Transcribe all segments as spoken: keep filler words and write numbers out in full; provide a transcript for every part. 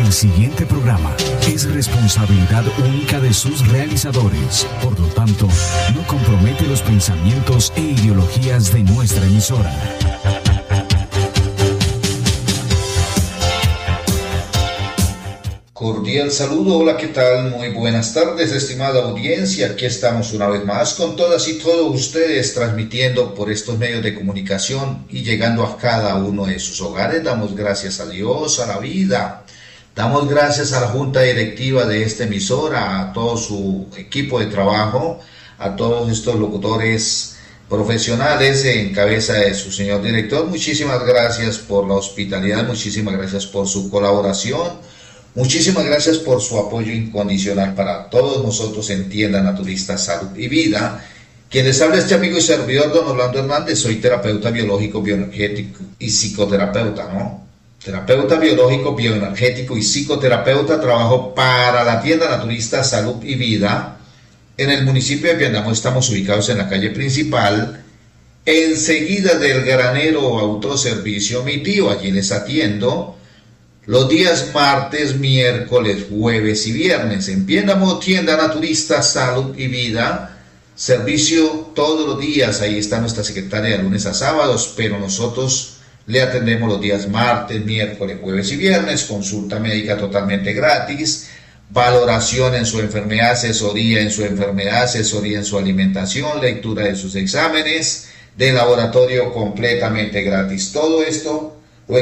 El siguiente programa es responsabilidad única de sus realizadores. Por lo tanto, no compromete los pensamientos e ideologías de nuestra emisora. Cordial saludo, hola, ¿qué tal? Muy buenas tardes, estimada audiencia. Aquí estamos una vez más con todas y todos ustedes transmitiendo por estos medios de comunicación y llegando a cada uno de sus hogares. Damos gracias a Dios, a la vida. Damos gracias a la junta directiva de esta emisora, a todo su equipo de trabajo, a todos estos locutores profesionales en cabeza de su señor director. Muchísimas gracias por la hospitalidad, muchísimas gracias por su colaboración. Muchísimas gracias por su apoyo incondicional para todos nosotros en Tienda Naturista Salud y Vida. Quien les habla este amigo y servidor, don Orlando Hernández. Soy terapeuta biológico, bioenergético y psicoterapeuta, ¿no? Terapeuta biológico, bioenergético y psicoterapeuta. Trabajo para la Tienda Naturista Salud y Vida. En el municipio de Piendamó estamos ubicados en la calle principal, enseguida del granero autoservicio Mi Tío. Allí les atiendo los días martes, miércoles, jueves y viernes. En Piendamó, Tienda Naturista Salud y Vida. Servicio todos los días. Ahí está nuestra secretaria de lunes a sábados, pero nosotros le atendemos los días martes, miércoles, jueves y viernes. Consulta médica totalmente gratis. Valoración en su enfermedad, asesoría en su enfermedad, asesoría en su alimentación, lectura de sus exámenes, de laboratorio completamente gratis. Todo esto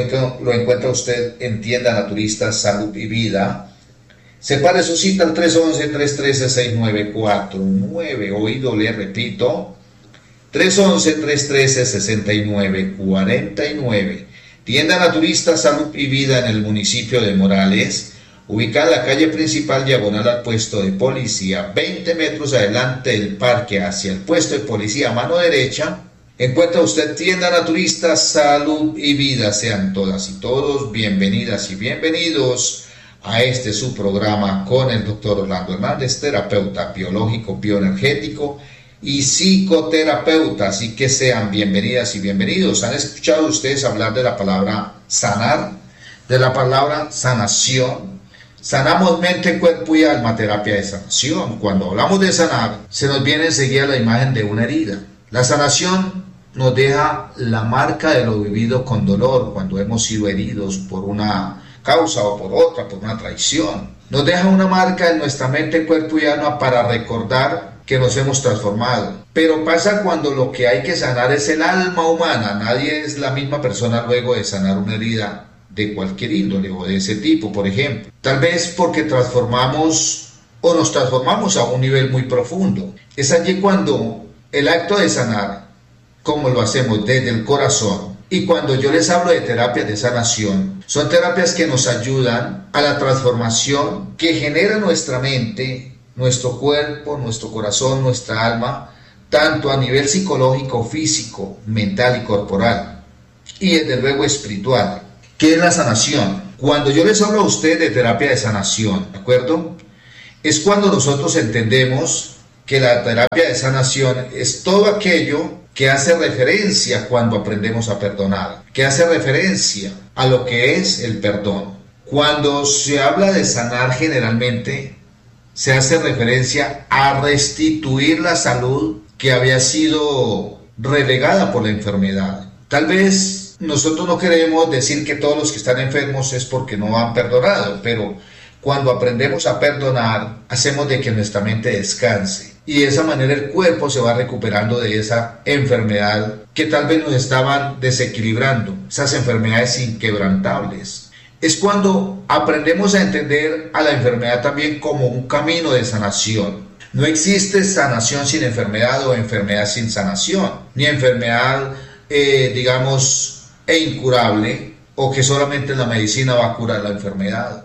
lo encuentra usted en Tienda Naturista Salud y Vida. Separe su cita al tres once, tres trece, seis nueve cuatro nueve. Oído, le repito, tres once, tres trece, seis nueve cuatro nueve. Tienda Naturista Salud y Vida en el municipio de Morales, ubicada en la calle principal diagonal al puesto de policía, veinte metros adelante del parque hacia el puesto de policía a mano derecha. Encuentra usted Tienda Naturista Salud y Vida. Sean todas y todos bienvenidas y bienvenidos a este su programa con el doctor Orlando Hernández, terapeuta biológico, bioenergético y psicoterapeuta. Así que sean bienvenidas y bienvenidos. ¿Han escuchado ustedes hablar de la palabra sanar? De la palabra sanación. Sanamos mente, cuerpo y alma, terapia de sanación. Cuando hablamos de sanar, se nos viene enseguida la imagen de una herida. La sanación nos deja la marca de lo vivido con dolor cuando hemos sido heridos por una causa o por otra, por una traición. Nos deja una marca en nuestra mente, cuerpo y alma para recordar que nos hemos transformado. Pero pasa cuando lo que hay que sanar es el alma humana. Nadie es la misma persona luego de sanar una herida de cualquier índole o de ese tipo, por ejemplo. Tal vez porque transformamos o nos transformamos a un nivel muy profundo. Es allí cuando el acto de sanar, como lo hacemos desde el corazón, y cuando yo les hablo de terapias de sanación, son terapias que nos ayudan a la transformación que genera nuestra mente, nuestro cuerpo, nuestro corazón, nuestra alma, tanto a nivel psicológico, físico, mental y corporal, y desde luego espiritual. ¿Qué es la sanación? Cuando yo les hablo a ustedes de terapia de sanación, ¿de acuerdo? Es cuando nosotros entendemos que la terapia de sanación es todo aquello que hace referencia cuando aprendemos a perdonar, que hace referencia a lo que es el perdón. Cuando se habla de sanar, generalmente se hace referencia a restituir la salud que había sido relegada por la enfermedad. Tal vez nosotros no queremos decir que todos los que están enfermos es porque no han perdonado, pero cuando aprendemos a perdonar, hacemos de que nuestra mente descanse. Y de esa manera el cuerpo se va recuperando de esa enfermedad que tal vez nos estaban desequilibrando, esas enfermedades inquebrantables. Es cuando aprendemos a entender a la enfermedad también como un camino de sanación. No existe sanación sin enfermedad o enfermedad sin sanación, ni enfermedad, eh, digamos, e incurable, o que solamente la medicina va a curar la enfermedad.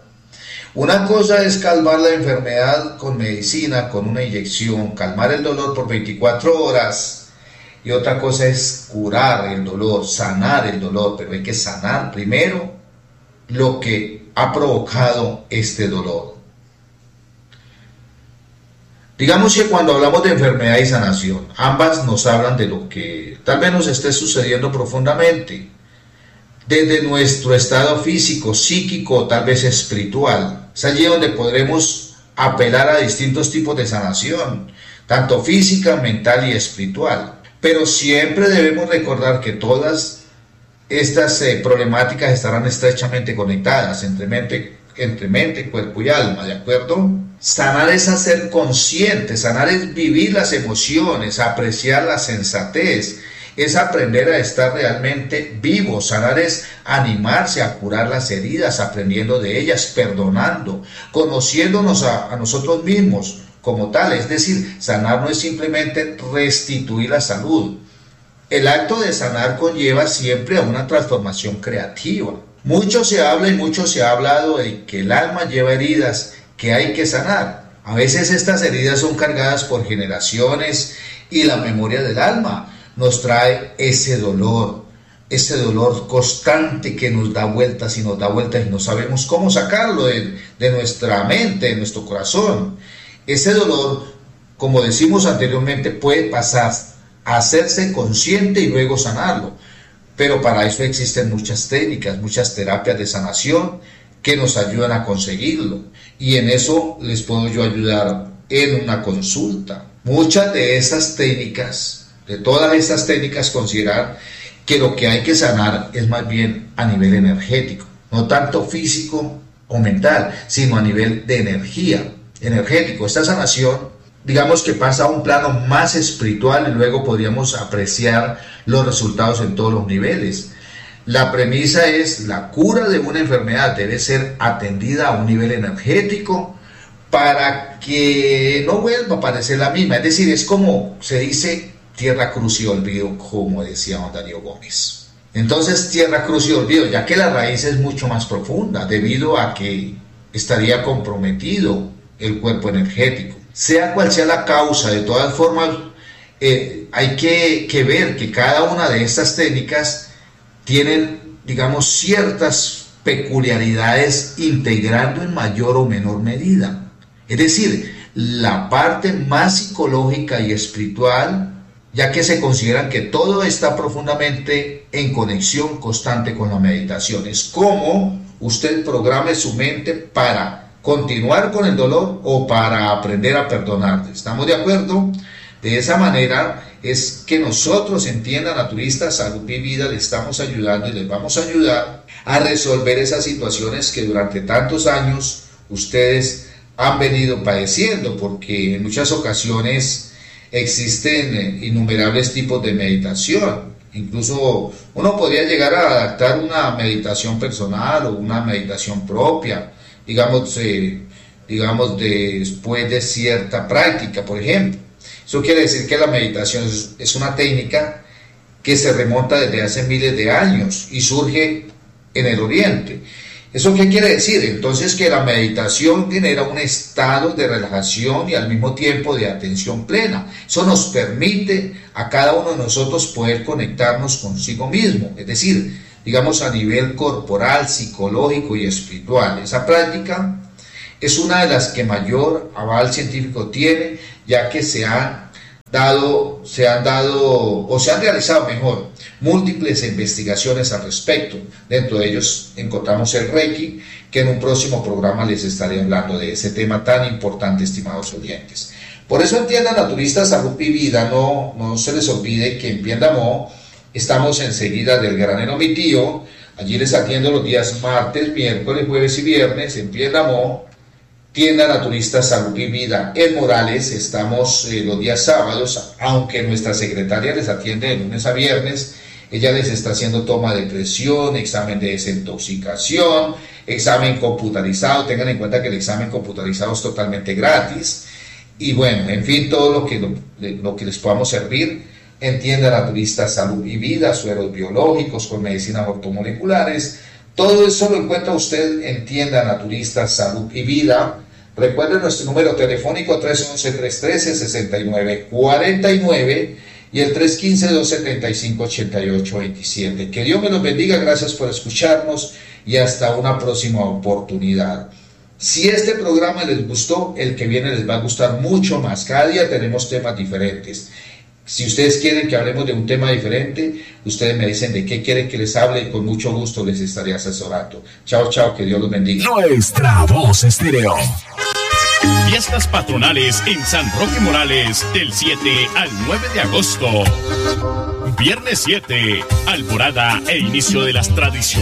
Una cosa es calmar la enfermedad con medicina, con una inyección, calmar el dolor por veinticuatro horas, y otra cosa es curar el dolor, sanar el dolor, pero hay que sanar primero lo que ha provocado este dolor. Digamos que cuando hablamos de enfermedad y sanación, ambas nos hablan de lo que tal vez nos esté sucediendo profundamente. desde nuestro estado físico, psíquico, tal vez espiritual. Es allí donde podremos apelar a distintos tipos de sanación, tanto física, mental y espiritual. Pero siempre debemos recordar que todas estas eh, problemáticas estarán estrechamente conectadas entre mente, entre mente, cuerpo y alma, ¿de acuerdo? Sanar es hacer consciente, sanar es vivir las emociones, apreciar la sensatez, es aprender a estar realmente vivo. Sanar es animarse a curar las heridas, aprendiendo de ellas, perdonando, conociéndonos a, a nosotros mismos como tal. Es decir, sanar no es simplemente restituir la salud. El acto de sanar conlleva siempre a una transformación creativa. Mucho se habla y mucho se ha hablado de que el alma lleva heridas que hay que sanar. A veces estas heridas son cargadas por generaciones y la memoria del alma nos trae ese dolor, ese dolor constante que nos da vueltas y nos da vueltas y no sabemos cómo sacarlo de, de nuestra mente, de nuestro corazón. Ese dolor, como decimos anteriormente, puede pasar a hacerse consciente y luego sanarlo. Pero para eso existen muchas técnicas, muchas terapias de sanación que nos ayudan a conseguirlo. Y en eso les puedo yo ayudar en una consulta. Muchas de esas técnicas, de todas estas técnicas, considerar que lo que hay que sanar es más bien a nivel energético, no tanto físico o mental, sino a nivel de energía, energético. Esta sanación, digamos que pasa a un plano más espiritual y luego podríamos apreciar los resultados en todos los niveles. La premisa es: la cura de una enfermedad debe ser atendida a un nivel energético para que no vuelva a parecer la misma. Es decir, es como se dice tierra, cruz y olvido, como decía don Darío Gómez. Entonces, tierra, cruz y olvido, ya que la raíz es mucho más profunda, debido a que estaría comprometido el cuerpo energético. Sea cual sea la causa, de todas formas, eh, hay que, que ver que cada una de estas técnicas tienen, digamos, ciertas peculiaridades, integrando en mayor o menor medida. Es decir, la parte más psicológica y espiritual, ya que se consideran que todo está profundamente en conexión constante con la meditación. Es como usted programe su mente para continuar con el dolor o para aprender a perdonar. ¿Estamos de acuerdo? De esa manera es que nosotros, en Tienda Naturista Salud y Vida, le estamos ayudando y les vamos a ayudar a resolver esas situaciones que durante tantos años ustedes han venido padeciendo, porque en muchas ocasiones existen innumerables tipos de meditación. Incluso uno podría llegar a adaptar una meditación personal o una meditación propia, digamos, eh, digamos después de cierta práctica, por ejemplo. Eso quiere decir que la meditación es, es una técnica que se remonta desde hace miles de años y surge en el Oriente. ¿Eso qué quiere decir? Entonces, que la meditación genera un estado de relajación y al mismo tiempo de atención plena. Eso nos permite a cada uno de nosotros poder conectarnos consigo mismo, es decir, digamos a nivel corporal, psicológico y espiritual. Esa práctica es una de las que mayor aval científico tiene, ya que se han dado, se han dado o se han realizado mejor múltiples investigaciones al respecto. Dentro de ellos encontramos el Reiki, que en un próximo programa les estaré hablando de ese tema tan importante, estimados oyentes. Por eso en Tienda Naturista Salud y Vida, no, no se les olvide que en Piendamó estamos enseguida del Granero Mi Tío. Allí les atiendo los días martes, miércoles, jueves y viernes en Piendamó. Tienda Naturista Salud y Vida en Morales, estamos eh, los días sábados, aunque nuestra secretaria les atiende de lunes a viernes. Ella les está haciendo toma de presión, examen de desintoxicación, examen computarizado. Tengan en cuenta que el examen computarizado es totalmente gratis. Y bueno, en fin, todo lo que, lo, lo que les podamos servir en Tienda Naturista Salud y Vida, sueros biológicos con medicinas ortomoleculares. Todo eso lo encuentra usted en Tienda Naturista Salud y Vida. Recuerden nuestro número telefónico tres once, tres trece, sesenta y nueve cuarenta y nueve y el tres quince, dos setenta y cinco, ochenta y ocho veintisiete. Que Dios me los bendiga, gracias por escucharnos y hasta una próxima oportunidad. Si este programa les gustó, el que viene les va a gustar mucho más. Cada día tenemos temas diferentes. Si ustedes quieren que hablemos de un tema diferente, ustedes me dicen de qué quieren que les hable y con mucho gusto les estaré asesorando. Chao, chao, que Dios los bendiga. Nuestra Voz Estéreo. Fiestas patronales en San Roque Morales del siete al nueve de agosto. Viernes siete, alborada e inicio de las tradiciones.